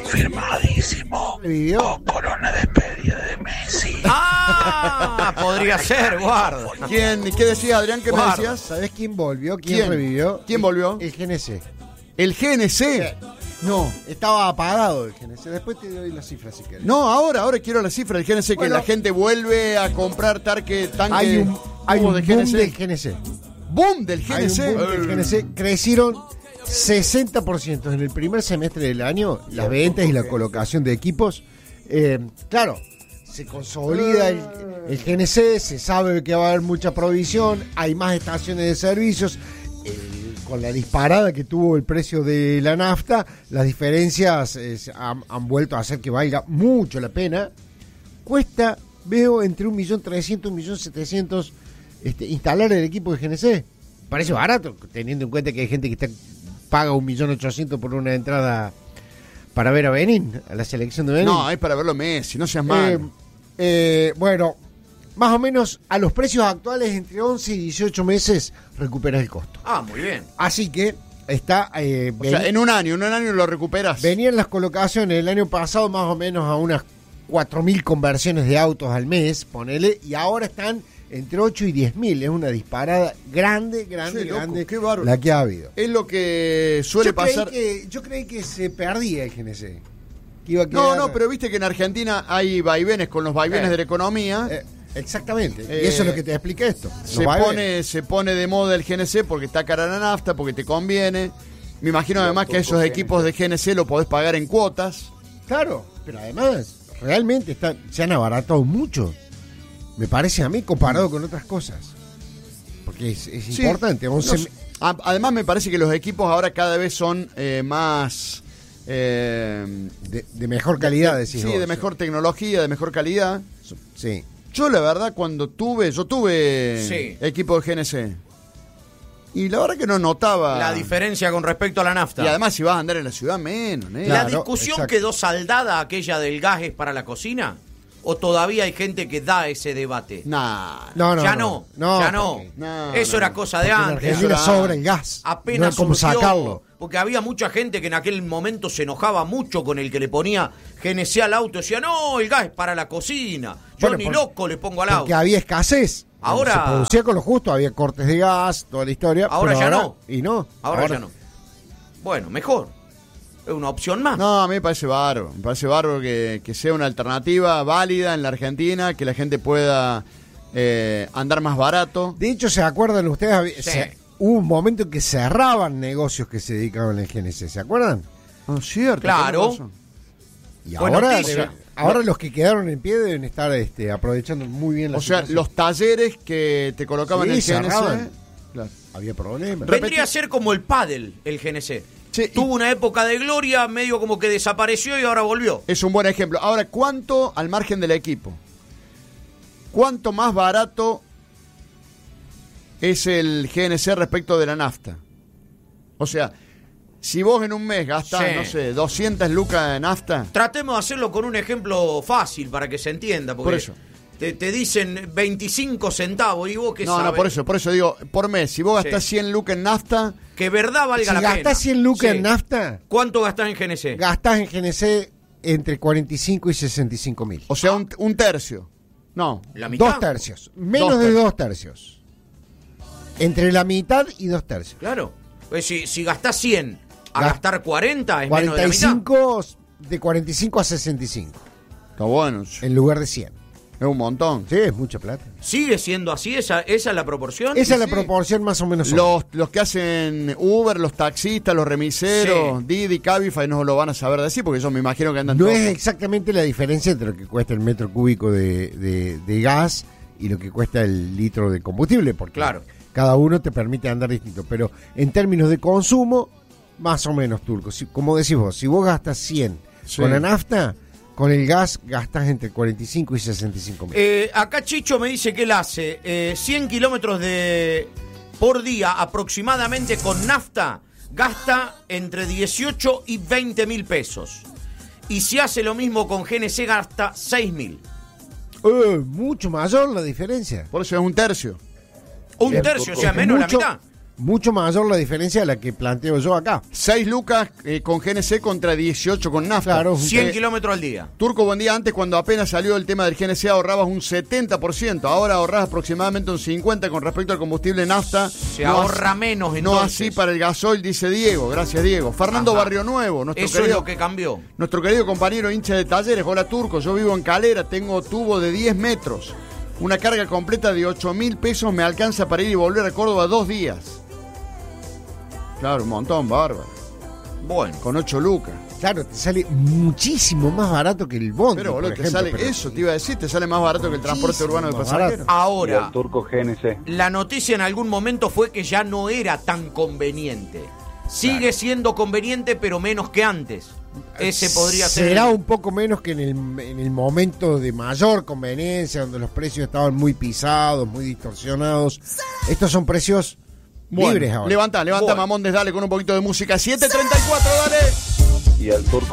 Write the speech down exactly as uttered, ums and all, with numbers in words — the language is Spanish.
confirmadísimo. ¿Vivió? O corona despedida de Messi. Ah, podría ser, guarda. ¿Quién, ¿Qué decías, Adrián? ¿Qué Guarda. me decías? ¿Sabés quién volvió? ¿Quién, ¿Quién? revivió? ¿Quién volvió? El G N C. ¿El G N C? No, estaba apagado el G N C. Después te doy las cifras si querés. No, ahora, ahora quiero la cifra del G N C, Bueno, que la gente vuelve a comprar tarque, tanque. Hay un, hay un de boom G N C. del G N C. Boom del G Hay N un C. boom del G N C. Crecieron sesenta por ciento en el primer semestre del año las ventas y la colocación de equipos. Eh, claro, se consolida el, el G N C, se sabe que va a haber mucha provisión, hay más estaciones de servicios. Eh, con la disparada que tuvo el precio de la nafta, las diferencias eh, han, han vuelto a hacer que valga mucho la pena. Cuesta, veo, entre un millón trescientos, un millón setecientos este, instalar el equipo de G N C. Parece barato, teniendo en cuenta que hay gente que está, paga un millón ochocientos por una entrada para ver a Benín, a la selección de Benín. No, es para verlo Messi, no seas mal. Eh, eh, bueno, más o menos a los precios actuales, entre once y dieciocho meses, recuperas el costo. Ah, muy bien. Así que está... Eh, o sea, en un año, en un año lo recuperas. Venían las colocaciones el año pasado más o menos a unas cuatro mil conversiones de autos al mes, ponele, y ahora están entre ocho y diez mil. Es una disparada grande, grande, Sí, loco, grande, qué bárbaro. la que ha habido. Es lo que suele yo creí pasar. Que, yo creí que se perdía el G N C. Que iba a No, quedar- no, pero viste que en Argentina hay vaivenes con los vaivenes Eh, de la economía. Eh, exactamente, Eh, y eso es lo que te explica esto. se, Los pone, se pone de moda el G N C porque está cara la nafta, porque te conviene. Me imagino además que esos equipos de G N C lo podés pagar en cuotas. Claro, pero además, realmente están, se han abaratado mucho. Me parece a mí, comparado con otras cosas. Porque es, es Sí, importante. once los- a- además me parece que los equipos ahora cada vez son eh, más... eh, de, de mejor calidad, decís sí, vos. de mejor tecnología, de mejor calidad. Sí. Yo la verdad cuando tuve, yo tuve Sí. equipo de G N C. Y la verdad que no notaba... La diferencia con respecto a la nafta. Y además si vas a andar en la ciudad menos, ¿eh? ¿La Claro, discusión exacto. quedó saldada aquella del gas es para la cocina? ¿O todavía hay gente que da ese debate? Nah, No, no, ya no. no, ya no. porque- No, Eso no, era no. cosa de porque en antes. Argentina Eso era- sobra el gas. Apenas no hay cómo surgió, sacarlo. porque había mucha gente que en aquel momento se enojaba mucho con el que le ponía G N C al auto. Decía, no, el gas es para la cocina. Yo Bueno, ni por- loco le pongo al Porque auto. había escasez. Ahora- Se producía con lo justo, había cortes de gas, toda la historia. Ahora pero ya no. Y no. Ahora, ya no. Bueno, mejor. Es una opción más. No, a mí me parece bárbaro. Me parece bárbaro que, que sea una alternativa válida en la Argentina, que la gente pueda eh, andar más barato. De hecho, ¿se acuerdan ustedes? Había- Sí. se- hubo un momento en que cerraban negocios que se dedicaban al G N C. ¿Se acuerdan? Ah, cierto. Claro. tenés razón. Y Buena ahora, noticia. debe- ahora los que quedaron en pie deben estar este, aprovechando muy bien la O sea, situación. los talleres que te colocaban Sí, el G N C. cerraban. Claro. Había problemas. Vendría a ser como el pádel, el G N C. Sí, y- Tuvo una época de gloria, medio como que desapareció y ahora volvió. Es un buen ejemplo. Ahora, ¿cuánto al margen del equipo? ¿Cuánto más barato es el G N C respecto de la nafta? O sea, si vos en un mes gastás, Sí. no sé, doscientas lucas de nafta, Tratemos de hacerlo con un ejemplo fácil para que se entienda. Porque Por eso. Te, te dicen veinticinco centavos y vos que no, sabés no, por eso, por eso digo, por mes, si vos gastás Sí. cien lucas en nafta, que verdad valga Si la pena. gastás cien lucas Sí. en nafta, ¿Cuánto gastás en G N C? gastás en G N C entre cuarenta y cinco y sesenta y cinco mil. o sea, un, un tercio. No, La mitad. Dos tercios. Menos Dos de tercios. dos tercios. Entre la mitad y dos tercios. Claro. Pues si, si gastás cien a Ga- gastar cuarenta es menos de cuarenta la y mitad. cinco, de cuarenta y cinco a sesenta y cinco. está bueno, es En lugar de cien. un montón. Sí, es mucha plata. ¿Sigue siendo así? ¿Esa, esa es la proporción? Esa es la sí. proporción más o menos. Los, los que hacen Uber, los taxistas, los remiseros, Sí. Didi, Cabify, no lo van a saber decir porque yo me imagino que andan No todos. es exactamente la diferencia entre lo que cuesta el metro cúbico de, de- de gas y lo que cuesta el litro de combustible, porque Claro. cada uno te permite andar distinto. Pero en términos de consumo, más o menos, Turco. Si- como decís vos, si vos gastas cien Sí. con la nafta, con el gas gastás entre cuarenta y cinco y sesenta y cinco mil. Eh, acá Chicho me dice que él hace eh, cien kilómetros de por día aproximadamente con nafta, gasta entre dieciocho y veinte mil pesos. Y si hace lo mismo con G N C, gasta seis mil. Eh, mucho mayor la diferencia. Por eso es un tercio. Un Bien, tercio, o porque sea, menos de la mucho- mitad. mucho mayor la diferencia de la que planteo yo acá. seis lucas eh, con G N C contra dieciocho con nafta. Claro. cien Eh, kilómetros al día. Turco, buen día. Antes, cuando apenas salió el tema del G N C, ahorrabas un setenta por ciento. Ahora ahorras aproximadamente un cincuenta por ciento con respecto al combustible nafta. Se No ahorra así- menos, No entonces. así para el gasoil, dice Diego. Gracias, Diego. Fernando Ajá. Barrio Nuevo, nuestro Eso es querido, lo que cambió. nuestro querido compañero hincha de Talleres. Hola, Turco. Yo vivo en Calera, tengo tubo de diez metros. Una carga completa de ocho mil pesos me alcanza para ir y volver a Córdoba dos días. Claro, un montón, bárbaro. Bueno. Con ocho lucas. Claro, te sale muchísimo más barato que el bondi. Pero, boludo, por te ejemplo, sale, pero- eso te iba a decir, te sale más barato que el transporte Muchísimo urbano de más pasajeros. barato. Y Ahora, el Turco G N C. la noticia en algún momento fue que ya no era tan conveniente. Sigue siendo conveniente, pero menos que antes. Ese podría ser. Será un poco menos que en el, en el momento de mayor conveniencia, donde los precios estaban muy pisados, muy distorsionados. Estos son precios Bueno, libres ahora. levanta, levanta, Bueno. Mamondes, dale con un poquito de música. siete treinta y cuatro, dale. Y el Turco